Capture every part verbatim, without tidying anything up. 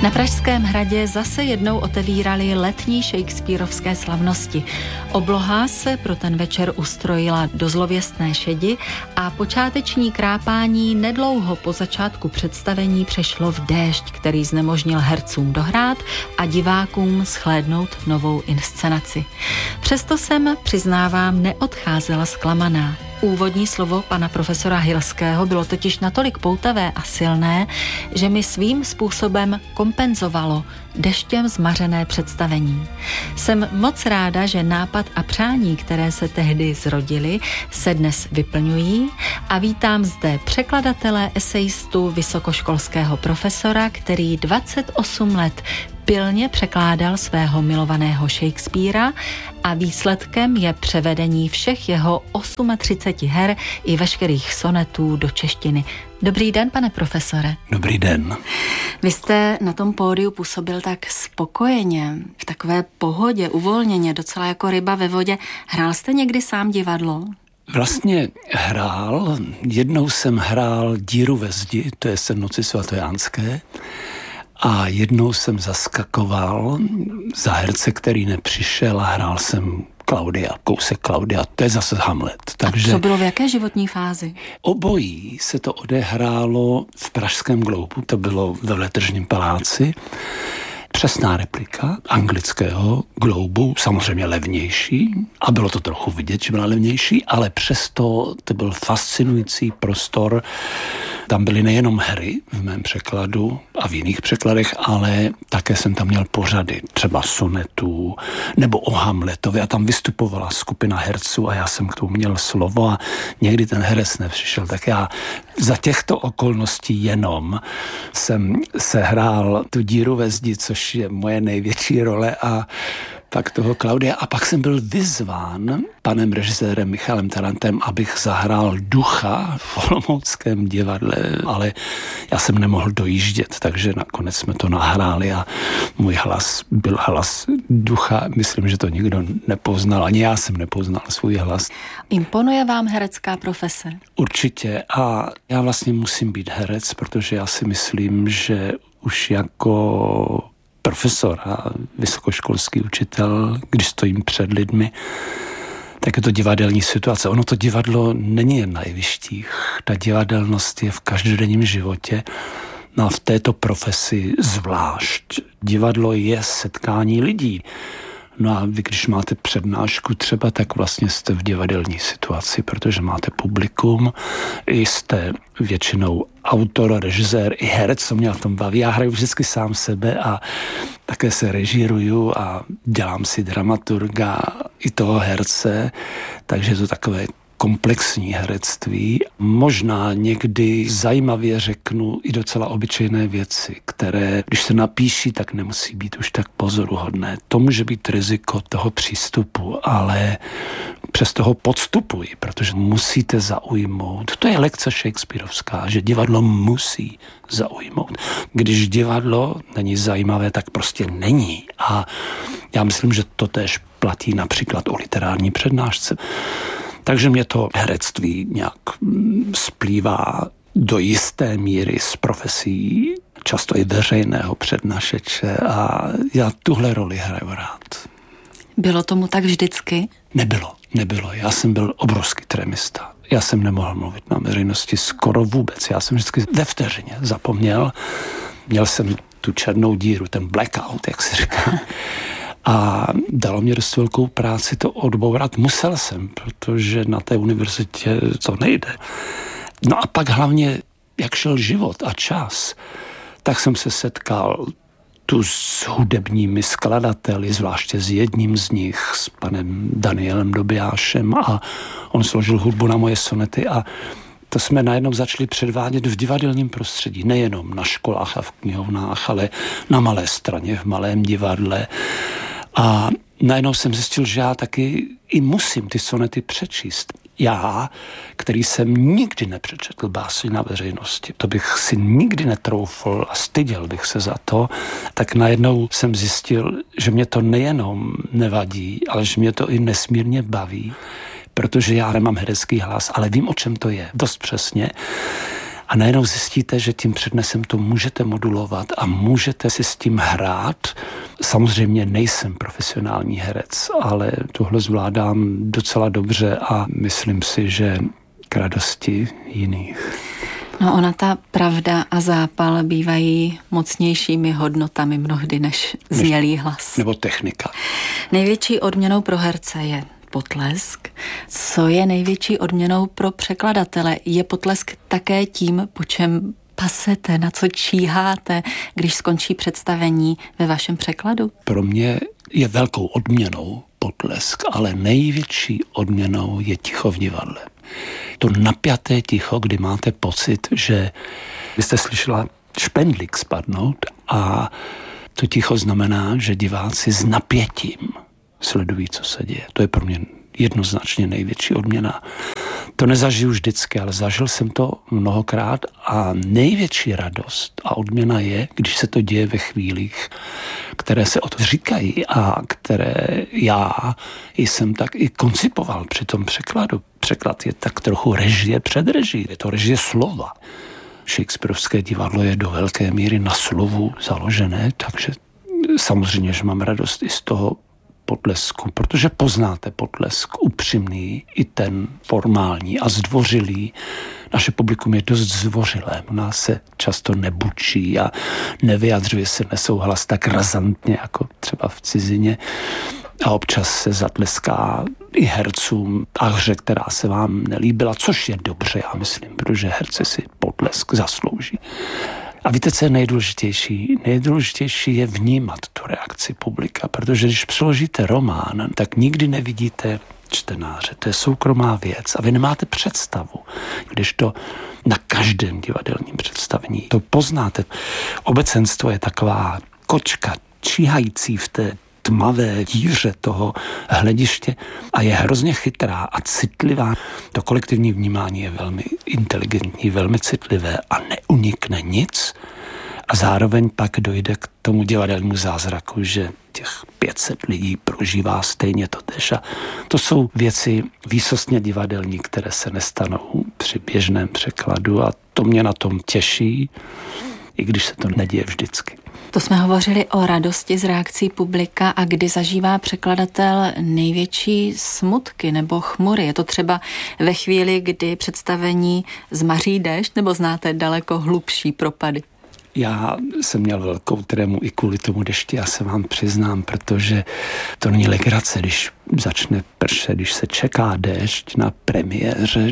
Na Pražském hradě zase jednou otevírali letní shakespearovské slavnosti. Obloha se pro ten večer ustrojila do zlověstné šedi a počáteční krápání nedlouho po začátku představení přešlo v déšť, který znemožnil hercům dohrát a divákům shlédnout novou inscenaci. Přesto jsem, přiznávám, neodcházela zklamaná. Úvodní slovo pana profesora Hilského bylo totiž natolik poutavé a silné, že mi svým způsobem kompenzovalo deštěm zmařené představení. Jsem moc ráda, že nápad a přání, které se tehdy zrodily, se dnes vyplňují a vítám zde překladatele, esejistu, vysokoškolského profesora, který dvacet osm let pilně překládal svého milovaného Shakespearea a výsledkem je převedení všech jeho třiceti osmi her i veškerých sonetů do češtiny. Dobrý den, pane profesore. Dobrý den. Vy jste na tom pódiu působil tak spokojeně, v takové pohodě, uvolněně, docela jako ryba ve vodě. Hrál jste někdy sám divadlo? Vlastně hrál. Jednou jsem hrál Díru ve zdi, to je Sedm noci svatojánské. A jednou jsem zaskakoval za herce, který nepřišel a hrál jsem Klaudia, kousek Klaudia, to je zase Hamlet. Takže a to bylo v jaké životní fázi? Obojí se to odehrálo v Pražském Gloubu, to bylo ve Veletržním paláci. Přesná replika anglického Gloubu, samozřejmě levnější, a bylo to trochu vidět, že byla levnější, ale přesto to byl fascinující prostor. Tam byly nejenom hry v mém překladu a v jiných překladech, ale také jsem tam měl pořady, třeba sonetů nebo o Hamletovi, a tam vystupovala skupina herců a já jsem k tomu měl slovo a někdy ten herec nepřišel, tak já za těchto okolností jenom jsem sehrál tu Díru ve zdi, což je moje největší role, a pak toho Klaudia. A pak jsem byl vyzván panem režisérem Michalem Tarantem, abych zahrál ducha v Olomouckém divadle, ale já jsem nemohl dojíždět, takže nakonec jsme to nahráli a můj hlas byl hlas ducha. Myslím, že to nikdo nepoznal, ani já jsem nepoznal svůj hlas. Imponuje vám herecká profese? Určitě, a já vlastně musím být herec, protože já si myslím, že už jako profesor a vysokoškolský učitel, když stojím před lidmi, tak je to divadelní situace. Ono to divadlo není jen na jevištích. Ta divadelnost je v každodenním životě. No a v této profesi zvlášť. Divadlo je setkání lidí. No a vy, když máte přednášku třeba, tak vlastně jste v divadelní situaci, protože máte publikum, jste většinou autor, režisér i herec, co mě na tom baví. Já hraju vždycky sám sebe a také se režíruju a dělám si dramaturga i toho herce, takže je to takové komplexní herectví. Možná někdy zajímavě řeknu i docela obyčejné věci, které, když se napíší, tak nemusí být už tak pozoruhodné. To může být riziko toho přístupu, ale přes toho podstupuji, protože musíte zaujmout. To je lekce shakespearovská, že divadlo musí zaujmout. Když divadlo není zajímavé, tak prostě není. A já myslím, že to též platí například o literární přednášce. Takže mě to herectví nějak splývá do jisté míry s profesí, často i veřejného přednášeče, a já tuhle roli hraju rád. Bylo tomu tak vždycky? Nebylo, nebylo. Já jsem byl obrovský tremista. Já jsem nemohl mluvit na veřejnosti skoro vůbec. Já jsem vždycky ve vteřině zapomněl. Měl jsem tu černou díru, ten blackout, jak se říká. A dalo mě dost velkou práci to odbourat. Musel jsem, protože na té univerzitě to nejde. No a pak hlavně, jak šel život a čas, tak jsem se setkal tu s hudebními skladateli, zvláště s jedním z nich, s panem Danielem Dobijášem, a on složil hudbu na moje sonety a to jsme najednou začali předvádět v divadelním prostředí, nejenom na školách a v knihovnách, ale na Malé Straně, v Malém divadle. A najednou jsem zjistil, že já taky i musím ty sonety přečíst. Já, který jsem nikdy nepřečetl básně na veřejnosti, to bych si nikdy netroufl a styděl bych se za to, tak najednou jsem zjistil, že mě to nejenom nevadí, ale že mě to i nesmírně baví, protože já nemám herecký hlas, ale vím, o čem to je, dost přesně. A najednou zjistíte, že tím přednesem to můžete modulovat a můžete si s tím hrát. Samozřejmě nejsem profesionální herec, ale tohle zvládám docela dobře a myslím si, že k radosti jiných. No ona ta pravda a zápal bývají mocnějšími hodnotami mnohdy než znělý hlas. Nebo technika. Největší odměnou pro herce je potlesk. Co je největší odměnou pro překladatele? Je potlesk také tím, po čem pasete, na co číháte, když skončí představení ve vašem překladu? Pro mě je velkou odměnou potlesk, ale největší odměnou je ticho v divadle. To napjaté ticho, kdy máte pocit, že vy jste slyšela špendlík spadnout a to ticho znamená, že diváci s napětím sledují, co se děje. To je pro mě jednoznačně největší odměna. To nezažiju vždycky, ale zažil jsem to mnohokrát a největší radost a odměna je, když se to děje ve chvílích, které se o to říkají a které já jsem tak i koncipoval při tom překladu. Překlad je tak trochu režie před reží, je to režie slova. Shakespearovské divadlo je do velké míry na slovu založené, takže samozřejmě, že mám radost i z toho potlesku, protože poznáte potlesk upřímný, i ten formální a zdvořilý. Naše publikum je dost zdvořilé, u nás se často nebučí a nevyjadřuje se nesouhlas tak razantně, jako třeba v cizině. A občas se zatleská i hercům a hře, která se vám nelíbila, což je dobře, já myslím, protože herce si potlesk zaslouží. A víte, co je nejdůležitější? Nejdůležitější je vnímat tu reakci publika, protože když přeložíte román, tak nikdy nevidíte čtenáře. To je soukromá věc a vy nemáte představu. Když to na každém divadelním představení to poznáte. Obecenstvo je taková kočka číhající v té tmavé díře toho hlediště a je hrozně chytrá a citlivá. To kolektivní vnímání je velmi inteligentní, velmi citlivé a neunikne nic a zároveň pak dojde k tomu divadelnímu zázraku, že těch pět set lidí prožívá stejně totéž. A to jsou věci výsostně divadelní, které se nestanou při běžném překladu a to mě na tom těší, i když se to neděje vždycky. To jsme hovořili o radosti z reakcí publika a kdy zažívá překladatel největší smutky nebo chmury. Je to třeba ve chvíli, kdy představení zmaří déšť, nebo znáte daleko hlubší propady? Já jsem měl velkou trému i kvůli tomu dešti, já se vám přiznám, protože to není legrace, když začne pršet, když se čeká déšť na premiéře.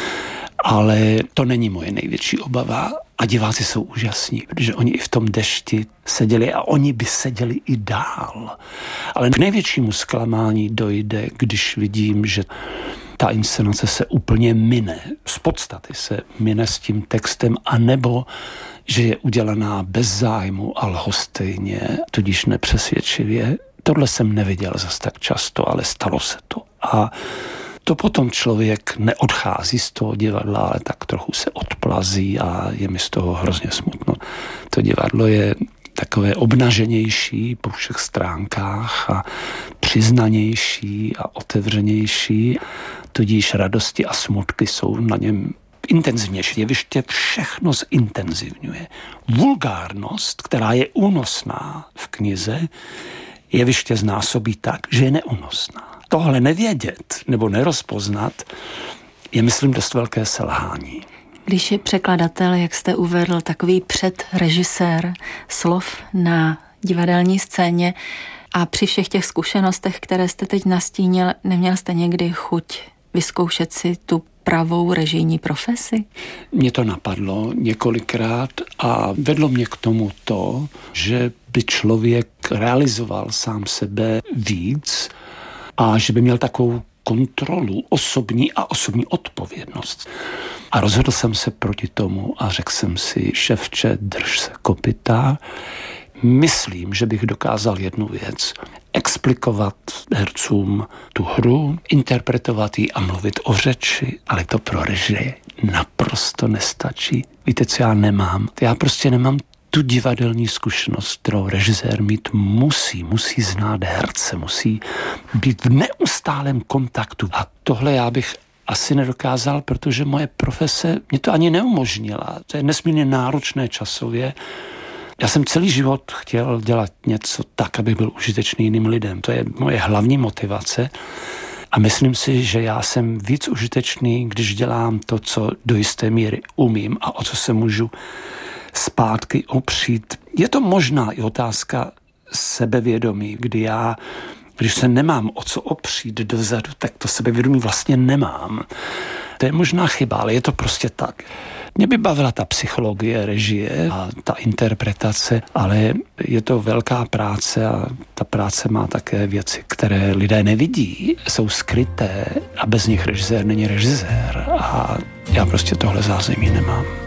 Ale to není moje největší obava a diváci jsou úžasní, protože oni i v tom dešti seděli a oni by seděli i dál. Ale k největšímu zklamání dojde, když vidím, že ta inscenace se úplně mine, z podstaty se mine s tím textem, anebo že je udělaná bez zájmu a lhostejně, tudíž nepřesvědčivě. Tohle jsem neviděl zas tak často, ale stalo se to. A to potom člověk neodchází z toho divadla, ale tak trochu se odplazí a je mi z toho hrozně smutno. To divadlo je takové obnaženější po všech stránkách a přiznanější a otevřenější, tudíž radosti a smutky jsou na něm intenzivnější. Jeviště všechno zintenzivňuje. Vulgárnost, která je únosná v knize, jeviště znásobí tak, že je neúnosná. Tohle nevědět nebo nerozpoznat je, myslím, dost velké selhání. Když je překladatel, jak jste uvedl, takový předrežisér slov na divadelní scéně a při všech těch zkušenostech, které jste teď nastínil, neměl jste někdy chuť vyzkoušet si tu pravou režijní profesi? Mně to napadlo několikrát a vedlo mě k tomu to, že by člověk realizoval sám sebe víc a že by měl takovou kontrolu osobní a osobní odpovědnost. A rozhodl jsem se proti tomu a řekl jsem si, ševče, drž se kopyta. Myslím, že bych dokázal jednu věc. Explikovat hercům tu hru, interpretovat ji a mluvit o řeči, ale to pro režii naprosto nestačí. Víte, co já nemám? Já prostě nemám tu divadelní zkušenost, kterou režisér mít musí, musí znát herce, musí být v neustálém kontaktu. A tohle já bych asi nedokázal, protože moje profese mě to ani neumožnila. To je nesmírně náročné časově. Já jsem celý život chtěl dělat něco tak, aby byl užitečný jiným lidem. To je moje hlavní motivace. A myslím si, že já jsem víc užitečný, když dělám to, co do jisté míry umím a o co se můžu zpátky opřít. Je to možná i otázka sebevědomí, kdy já, když se nemám o co opřít dozadu, tak to sebevědomí vlastně nemám. To je možná chyba, ale je to prostě tak. Mě by bavila ta psychologie, režie a ta interpretace, ale je to velká práce a ta práce má také věci, které lidé nevidí, jsou skryté a bez nich režisér není režisér a já prostě tohle zázemí nemám.